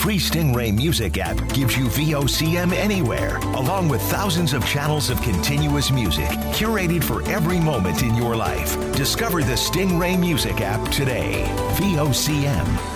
free Stingray Music app gives you VOCM anywhere, along with thousands of channels of continuous music curated for every moment in your life. Discover the Stingray Music app today. VOCM.